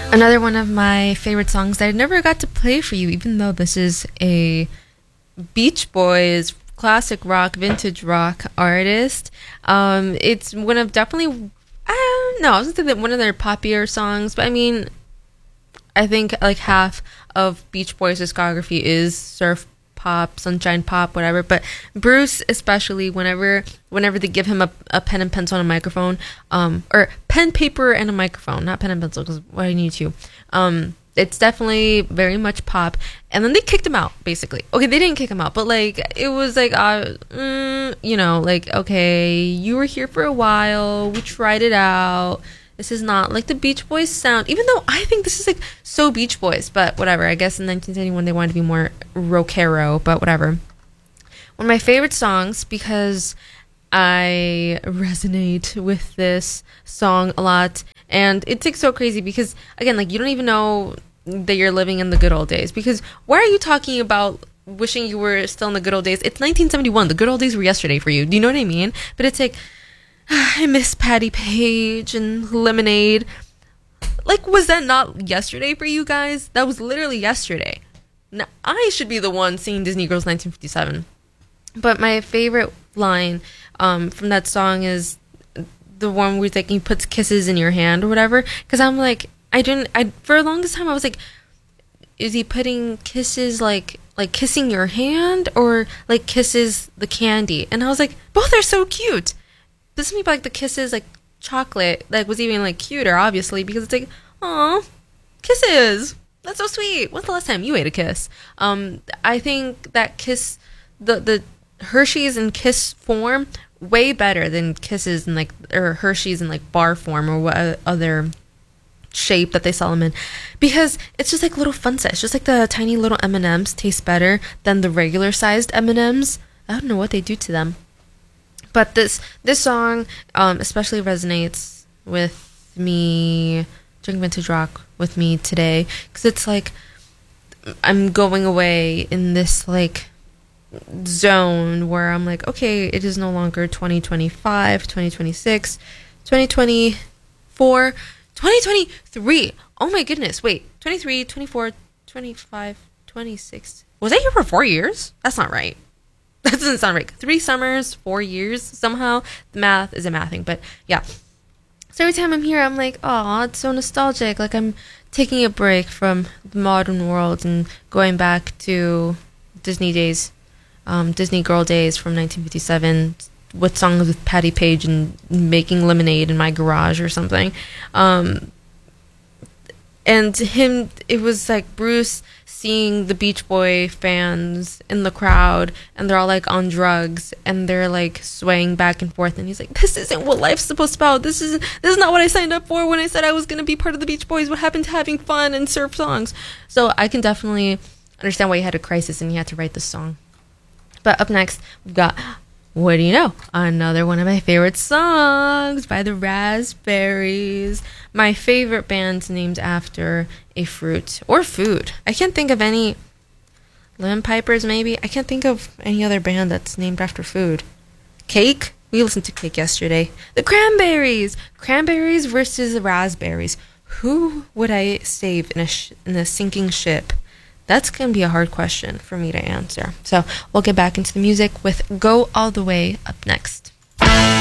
Another one of my favorite songs that I never got to play for you, even though this is a Beach Boys classic rock, vintage rock artist. It's one of definitely, I don't know, I was gonna say that one of their poppier songs, but I mean, I think like half of Beach Boys' discography is surf pop, sunshine pop, whatever. But Bruce, especially, whenever they give him a pen and pencil and a microphone, or pen, paper, and a microphone, not pen and pencil, because why do you need to? It's definitely very much pop. And then they kicked him out, basically. Okay, they didn't kick him out, but like it was like, like, okay, you were here for a while, we tried it out. This is not like the Beach Boys sound, even though I think this is like so Beach Boys, but whatever. I guess in 1971 they wanted to be more rockero, but whatever. One of my favorite songs, because I resonate with this song a lot, and it's like so crazy because, again, like you don't even know that you're living in the good old days, because why are you talking about wishing you were still in the good old days? It's 1971. The good old days were yesterday for you. Do you know what I mean? But it's like, I miss Patty Page and Lemonade. Like, was that not yesterday for you guys? That was literally yesterday. Now, I should be the one singing Disney Girls 1957. But my favorite line from that song is the one where like he puts kisses in your hand or whatever. Because I'm like, for the longest time I was like, is he putting kisses like kissing your hand or like kisses the candy? And I was like, both are so cute. This made like the kisses like chocolate like was even like cuter, obviously, because it's like, aw, kisses, that's so sweet. When's the last time you ate a kiss? I think that kiss, the Hershey's in kiss form, way better than kisses in like, or Hershey's in like bar form or what other shape that they sell them in, because it's just like little fun size. Just like the tiny little M&Ms taste better than the regular sized M&Ms. I don't know what they do to them. But this song especially resonates with me, doing vintage rock with me today, because it's like I'm going away in this like zone where I'm like, okay, it is no longer 2025, 2026, 2024, 2023. Oh my goodness, wait, 23, 24, 25, 26. Was I here for 4 years? That's not right. That doesn't sound right. 3 summers, 4 years. Somehow the math isn't mathing, but yeah. So every time I'm here, I'm like, oh, it's so nostalgic. Like I'm taking a break from the modern world and going back to Disney days, Disney girl days from 1957, with songs with Patty Page and making lemonade in my garage or something. And him, it was like Bruce seeing the Beach Boy fans in the crowd, and they're all like on drugs, and they're like swaying back and forth, and he's like, this isn't what life's supposed to be about. This is not what I signed up for when I said I was going to be part of the Beach Boys. What happened to having fun and surf songs? So I can definitely understand why he had a crisis and he had to write this song. But up next, we've got, what do you know? Another one of my favorite songs by the Raspberries. My favorite band's named after a fruit or food. I can't think of any. Lemon Pipers, maybe? I can't think of any other band that's named after food. Cake? We listened to Cake yesterday. The Cranberries! Cranberries versus the Raspberries. Who would I save in a sinking ship? That's going to be a hard question for me to answer. So we'll get back into the music with Go All the Way up next.